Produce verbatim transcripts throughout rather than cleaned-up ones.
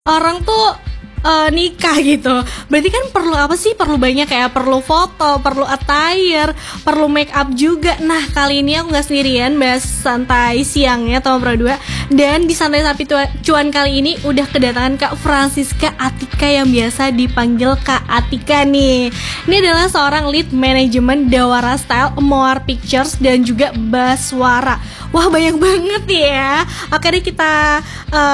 Orang tuh uh, nikah gitu, berarti kan perlu apa sih? Perlu banyak, kayak perlu foto, perlu attire, perlu make up juga. Nah kali ini aku nggak sendirian, bahas santai siangnya Toma Pro dua. Dan di santai sapi cuan kali ini udah kedatangan Kak Francisca Atika yang biasa dipanggil Kak Atika nih. Ini adalah seorang lead manajemen Dawara Style, Moar Pictures, dan juga Baswara. Wah banyak banget ya. Oke deh, kita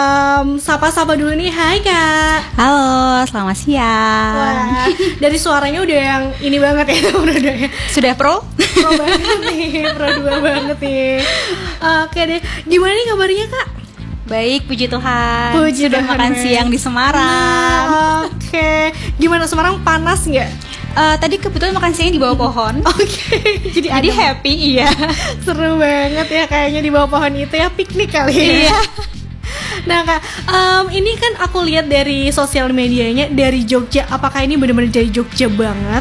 um, sapa-sapa dulu nih. Hai Kak. Halo, selamat siang. Wah, dari suaranya udah yang ini banget ya. Sudah pro? Pro banget nih, pro dua banget nih. Oke deh, gimana nih kabarnya Kak? Baik, puji Tuhan. Puji Sudah Tuhan, makan man. siang di Semarang. Nah, Oke, gimana Semarang, panas nggak? Uh, tadi kebetulan makan siang di bawah pohon. Oke, okay. Jadi Jadi adem. happy, iya. Seru banget ya kayaknya di bawah pohon itu ya, piknik kali ya. Iya. Nah Kak, um, ini kan aku lihat dari sosial medianya dari Jogja. Apakah ini benar-benar dari Jogja banget?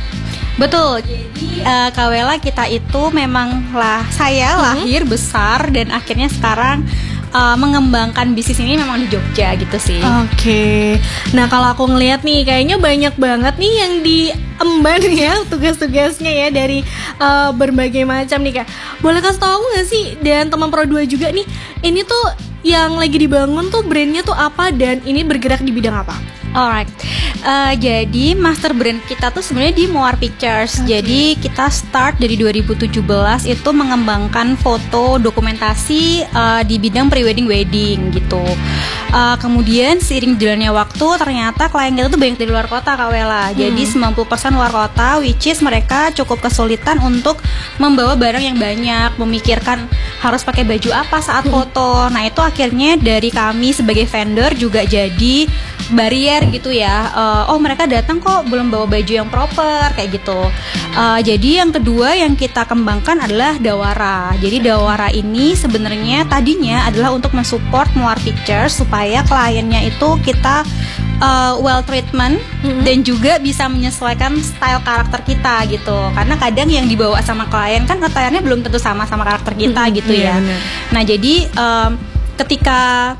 Betul. Jadi uh, Kawela kita itu memang lah saya Hmm. lahir besar dan akhirnya sekarang uh, mengembangkan bisnis ini memang di Jogja gitu sih. Oke. Okay. Nah kalau aku ngelihat nih, kayaknya banyak banget nih yang diemban ya tugas-tugasnya ya dari uh, berbagai macam nih Kak. Boleh kasih tahu nggak sih, dan teman Pro dua juga nih, ini tuh yang lagi dibangun tuh brandnya tuh apa, dan ini bergerak di bidang apa? Alright, uh, jadi master brand kita tuh sebenarnya di Moar Pictures. Okay. Jadi kita start dari dua ribu tujuh belas itu mengembangkan foto dokumentasi uh, di bidang pre-wedding wedding gitu. Uh, kemudian seiring jalannya waktu ternyata klien kita tuh banyak dari luar kota Kak Wela. Hmm. Jadi sembilan puluh persen luar kota, which is mereka cukup kesulitan untuk membawa barang yang banyak, memikirkan harus pakai baju apa saat foto. Nah itu akhirnya dari kami sebagai vendor juga jadi barier gitu ya. Uh, oh mereka datang kok belum bawa baju yang proper kayak gitu. Uh, jadi yang kedua yang kita kembangkan adalah Dawara. Jadi Dawara ini sebenarnya tadinya adalah untuk mensupport Moar Pictures supaya kliennya itu kita uh, well treatment, mm-hmm. dan juga bisa menyesuaikan style karakter kita gitu. Karena kadang yang dibawa sama klien kan attire-nya belum tentu sama sama karakter kita, mm-hmm. gitu ya. Yeah, nah jadi um, ketika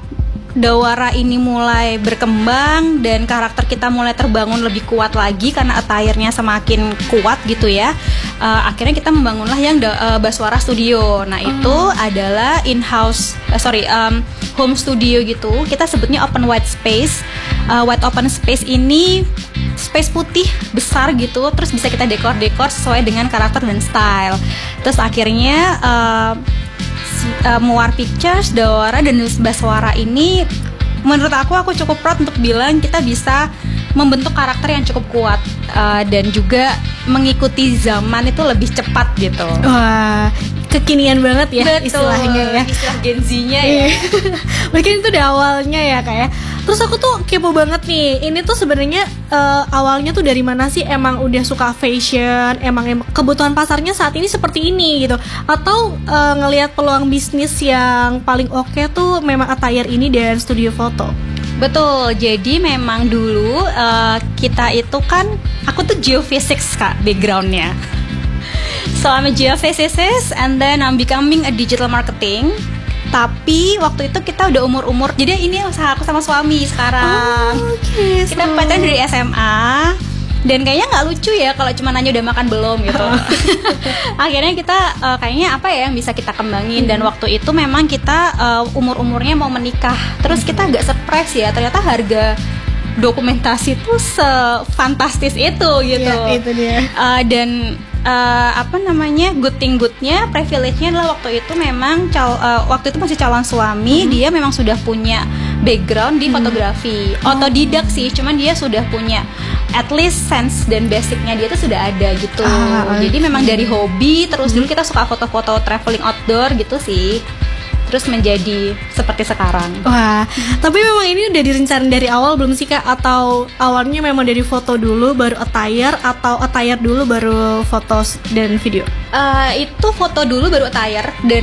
Dawara ini mulai berkembang dan karakter kita mulai terbangun lebih kuat lagi karena attire-nya semakin kuat gitu ya. Uh, akhirnya kita membangunlah yang uh, Baswara Studio. Nah itu oh. adalah in-house, uh, sorry, um, home studio gitu. Kita sebutnya open white space. Uh, white open space ini space putih besar gitu, terus bisa kita dekor-dekor sesuai dengan karakter dan style. Terus akhirnya uh, Uh, Moar Pictures, Dawara, dan Baswara ini menurut aku aku cukup proud untuk bilang kita bisa membentuk karakter yang cukup kuat, uh, dan juga mengikuti zaman itu lebih cepat gitu. Wah, kekinian banget ya. Betul, istilahnya ya, istilah Gen Z-nya ya. Mungkin itu udah awalnya ya kayak. Terus aku tuh kepo banget nih, ini tuh sebenarnya uh, awalnya tuh dari mana sih? Emang udah suka fashion, emang, emang kebutuhan pasarnya saat ini seperti ini gitu, atau uh, ngelihat peluang bisnis yang paling oke okay tuh memang attire ini dan studio foto? Betul, jadi memang dulu uh, kita itu kan, aku tuh geophysics Kak backgroundnya. So I'm a geophysicist and then I'm becoming a digital marketing. Tapi waktu itu kita udah umur-umur, jadi ini usaha aku sama suami sekarang. Oh, okay, kita so. pacaran dari S M A. Dan kayaknya nggak lucu ya kalau cuma nanya udah makan belum gitu. Akhirnya kita uh, kayaknya apa ya yang bisa kita kembangin. Dan waktu itu memang kita uh, umur-umurnya mau menikah. Terus kita agak surprise ya, ternyata harga dokumentasi tuh sefantastis itu gitu. Ya, itu dia. Uh, dan uh, apa namanya, good thing goodnya, privilege-nya adalah waktu itu memang cal- uh, waktu itu masih calon suami, hmm. dia memang sudah punya background di hmm. fotografi, otodidak sih, cuman dia sudah punya at least sense dan basicnya dia tuh sudah ada gitu. Ah, okay. Jadi memang dari hobi, terus hmm. dulu kita suka foto-foto traveling outdoor gitu sih, terus menjadi seperti sekarang. Wah, tapi memang ini udah direncanain dari awal belum sih Kak? Atau awalnya memang dari foto dulu baru attire, atau attire dulu baru foto dan video? Uh, itu foto dulu baru attire, dan